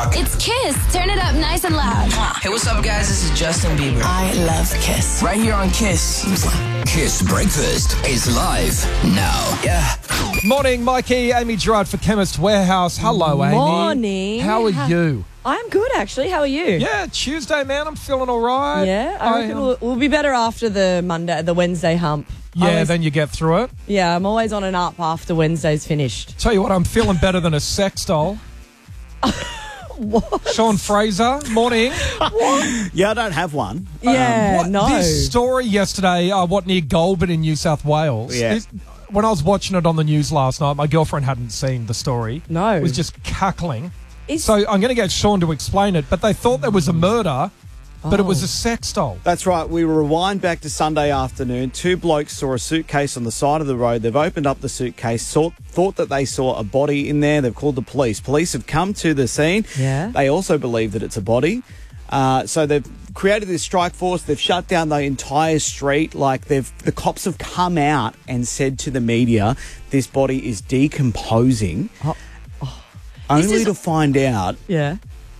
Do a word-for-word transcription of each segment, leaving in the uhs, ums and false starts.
rock. It's Kiss. Turn it up nice and loud. Hey, what's up, guys? This is Justin Bieber. I love Kiss. Right here on Kiss. Kiss Breakfast is live now. Yeah. Morning, Mikey, Amy Gerard for Chemist Warehouse. Hello, Amy. Morning. How are How- you? I'm good, actually. How are you? Yeah, Tuesday, man. I'm feeling all right. Yeah, I reckon um, we'll, we'll be better after the Monday, the Wednesday hump. Yeah, Always- then you get through it. yeah, I'm always on an up after Wednesday's finished. Tell you what, I'm feeling better than a sex doll. What? Sean Fraser, morning. Yeah, I don't have one. Yeah, What, no. This story yesterday, uh, what, near Goulburn in New South Wales. Yeah. This- when I was watching it on the news last night, my girlfriend hadn't seen the story. No. Was just cackling. It's- So I'm going to get Sean to explain it, but they thought there was a murder, but it was Oh. a sex doll. That's right. We rewind back to Sunday afternoon. Two blokes saw a suitcase on the side of the road. They've opened up the suitcase, thought, thought that they saw a body in there. They've called the police. Police have come to the scene. Yeah. They also believe that it's a body. Uh, so they've created this strike force. They've shut down the entire street. Like they've, the cops have come out and said to the media, this body is decomposing. Oh. Only This is- to find out Yeah.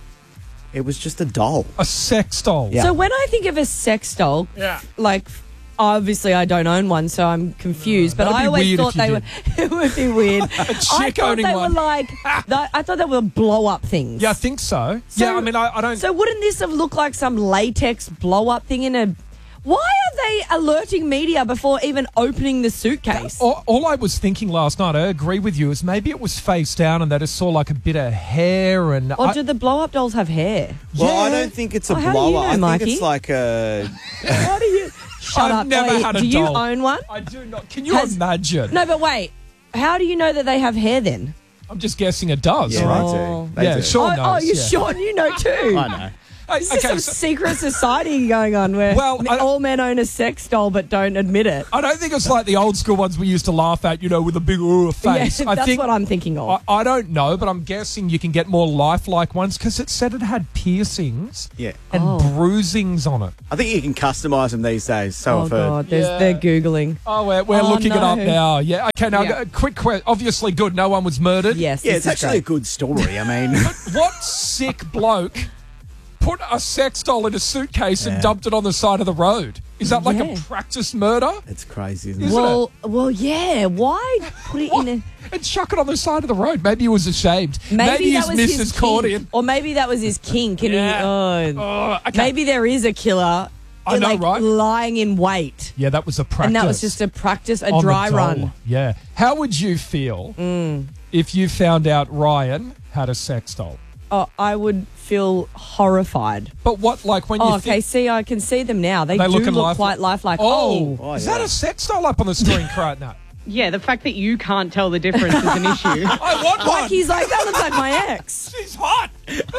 it was just a doll. A sex doll. Yeah. So when I think of a sex doll, Yeah. like, obviously I don't own one, so I'm confused. But that'd I be always weird thought if you they were. It would be weird. I chick thought owning they one. were like. th- I thought they were blow up things. Yeah, I think so. So- yeah, I mean, I, I don't... So wouldn't this have looked like some latex blow up thing in a? Why are they alerting media before even opening the suitcase? all, all I was thinking last night, I agree with you, is maybe it was face down and they just saw like a bit of hair and... Or I- do the blow up dolls have hair? Well, I Yeah. don't think it's a Oh, how do you blower. know, I think Mikey? it's like a. How do you? Shut I've up. never Wait, had a do doll. you own one? I do not... Can you Has- imagine? No, but wait. How do you know that they have hair then? I'm just guessing it does, Yeah, right? they Oh. do. They Yeah, do. sure. oh, knows, oh, you yeah. Sean, you know too. I know. Hey, This is okay, some so- secret society going on where Well, I- all men own a sex doll but don't admit it. I don't think it's like the old school ones we used to laugh at, you know, with a big uh, face. Yeah, I that's think, what I'm thinking of. I, I don't know, but I'm guessing you can get more lifelike ones because it said it had piercings Yeah. and Oh. bruisings on it. I think you can customise them these days. So oh I've heard. God, there's, Yeah. they're googling. Oh, we're, we're Oh, looking it up no. now. Yeah. Okay, now, Yeah. uh, quick question. Obviously good. No one was murdered. Yes, Yeah, this it's is actually a great. good story. I mean, What sick bloke put a sex doll in a suitcase and Yeah. dumped it on the side of the road? Is that like Yeah. a practice murder? it's crazy, isn't it? Isn't Well, well, yeah. Why put it in a? And chuck it on the side of the road. Maybe he was ashamed. Maybe, his that was missus his caught kink. him. Or maybe that was his kink, and Yeah. he. Oh, Oh, okay. maybe there is a killer. I know, like, right? Lying in wait, Yeah, that was a practice. and that was just a practice, a on the dry doll. run. Mm. Yeah. How would you feel if you found out Ryan had a sex doll? Oh, I would feel horrified. But what, like when you Oh, okay. think... See, I can see them now. They, They do look look, lifelike. quite lifelike. Oh, Oh, is yeah. that a sex doll up on the screen right now? Yeah, the fact that you can't tell the difference is an issue. I want one. like he's like that looks like my ex. She's hot.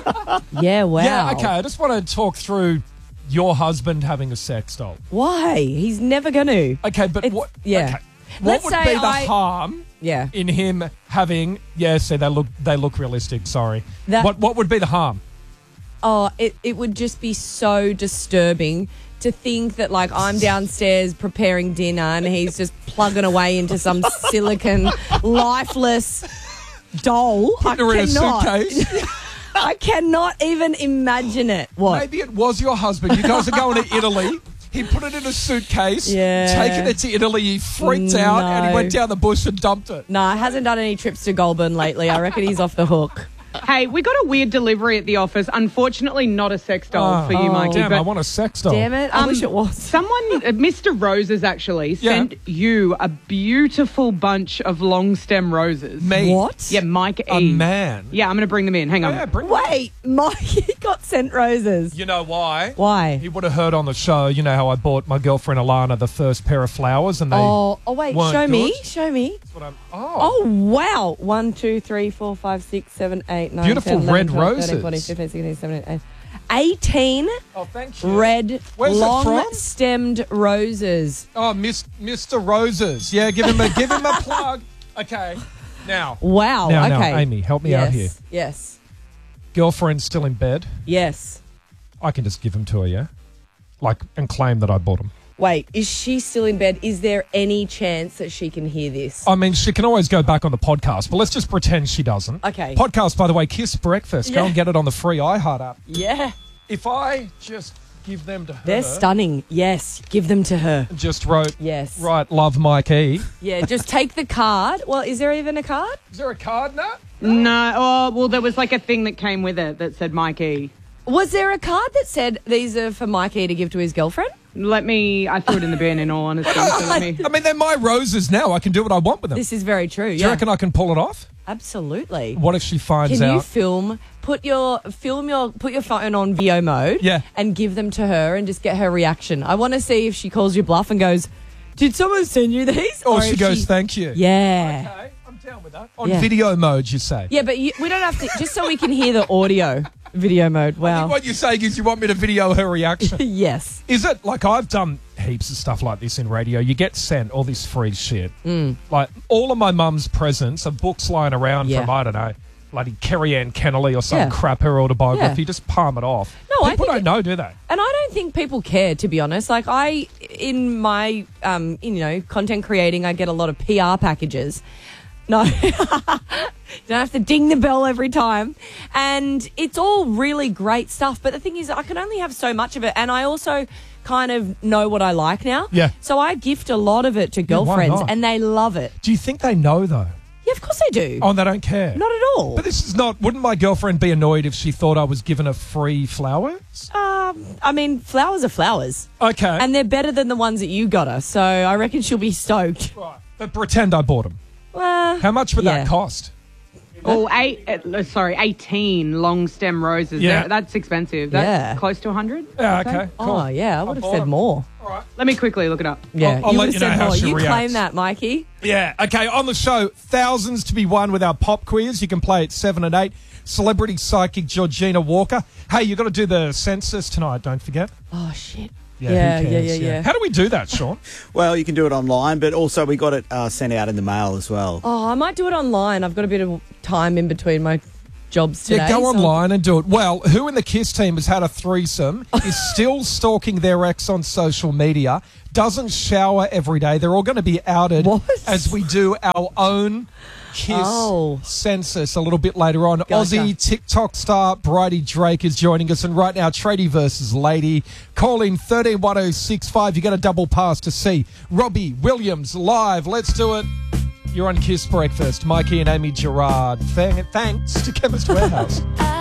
Yeah. Wow. Yeah, okay. I just want to talk through your husband having a sex doll. Why? He's never going to. Okay, but It's- what... yeah. Okay. What Let's would say be the I- harm Yeah. in him having... Yeah, see, they look, they look realistic. Sorry. That- What, what would be the harm? Oh, it, it would just be so disturbing to think that, like, I'm downstairs preparing dinner and he's just plugging away into some silicon, lifeless doll. Putting her I in a cannot. suitcase. I cannot even imagine it. What? Maybe it was your husband. You guys are going to Italy. He put it in a suitcase, Yeah. taken it to Italy. He freaked out and he No. went down the bush and dumped it. No, he hasn't done any trips to Goulburn lately. I reckon he's off the hook. Hey, we got a weird delivery at the office. Unfortunately, not a sex doll for you, Oh. Mikey. Damn, but I want a sex doll. Damn it. I Um, wish it was. Someone, uh, Mister Roses, actually Yeah. sent you a beautiful bunch of long stem roses. Me. What? Yeah, Mike A E. man. Yeah, I'm going to bring them in. Hang on. Yeah, bring Wait, Mikey got sent roses. You know why? Why? He would have heard on the show, you know how I bought my girlfriend Alana the first pair of flowers and they... Oh, oh wait, weren't show me. good? Show me. That's what I'm- oh. Oh, wow. One, two, three, four, five, six, seven, eight, nine, Beautiful ten, eleven, red twelve, roses. thirteen, fourteen, fifteen, sixteen, seventeen, eighteen. eighteen Oh, thank you. red Where's it from? long-stemmed roses. Oh, Miss, Mister Roses. Yeah, give him a give him a plug. Okay. Now, Wow, Now, now, okay. Amy, help me yes. out here. Yes, girlfriend's still in bed. yes. I can just give them to her, yeah? Like, and claim that I bought them. Wait, is she still in bed? Is there any chance that she can hear this? I mean, she can always go back on the podcast, but let's just pretend she doesn't. Okay. Podcast, by the way, Kiss Breakfast. Go Yeah. and get it on the free iHeart app. Yeah. If I just give them to her. They're stunning. Yes, give them to her. Just wrote, Yes. right, love Mike E. Yeah, just take the card. Well, is there even a card? Is there a card now? No, oh, well, there was like a thing that came with it that said Mike E. Was there a card that said these are for Mikey to give to his girlfriend? Let me, I threw it in the bin in all honesty. So let me, I mean, they're my roses now. I can do what I want with them. This is very true. Do you Yeah, reckon I can pull it off? absolutely. What if she finds Can you out? film? Put your film your put your phone on video mode. Yeah. And give them to her and just get her reaction. I want to see if she calls you bluff and goes, "Did someone send you these?" or she if goes, thank you. Yeah. Okay, I'm down with that. On Yeah. video mode, you say? Yeah, but you, we don't have to. Just so we can hear the audio. Video mode. I think Wow. what you're saying is you want me to video her reaction. Yes. Is it like I've done heaps of stuff like this in radio? You get sent all this free shit. Mm. Like all of my mum's presents are books lying around Yeah. from, I don't know, bloody Kerry Ann Kennelly or some Yeah. crap, her autobiography. Yeah. Just palm it off. No, I People think don't it- know, do they? And I don't think people care, to be honest. Like I, in my, um, you know, content creating, I get a lot of P R packages. No, you don't have to ding the bell every time. And it's all really great stuff. But the thing is, I can only have so much of it. And I also kind of know what I like now. Yeah. So I gift a lot of it to Yeah, why girlfriends not? and they love it. Do you think they know, though? Yeah, of course they do. Oh, and they don't care? Not at all. But this is not... Wouldn't my girlfriend be annoyed if she thought I was given her free flowers? Um, I mean, flowers are flowers. Okay. And they're better than the ones that you got her. So I reckon she'll be stoked. Right. But pretend I bought them. Well, How much would yeah. that cost? oh, eight, uh, sorry, eighteen long stem roses. Yeah. That- That's expensive. That's Yeah. close to one hundred. Yeah, okay, cool. Oh, yeah, I would have bought said 'em. more. All right. Let me quickly look it up. Yeah, I'll you let would you have know said how more. she You reacts. claim that, Mikey. Yeah, okay, on the show, thousands to be won with our pop quiz. You can play at seven and eight. Celebrity psychic Georgina Walker. Hey, you got to do the census tonight, don't forget. Oh, shit. Yeah, Yeah, who yeah, cares? yeah, yeah. How do we do that, Sean? Well, you can do it online, but also we got it uh, sent out in the mail as well. Oh, I might do it online. I've got a bit of time in between my jobs today. Yeah, go so- online and do it. Well, who in the KISS team has had a threesome, is still stalking their ex on social media, doesn't shower every day. They're all going to be outed What? as we do our own KISS Oh. census a little bit later on. Gotcha. Aussie TikTok star Bridie Drake is joining us. And right now, Tradie versus Lady. Call in thirteen one oh six five. You get a double pass to see Robbie Williams live. Let's do it. You're on KISS Breakfast. Mikey and Amy Gerard. Thank- Thanks to Chemist Warehouse.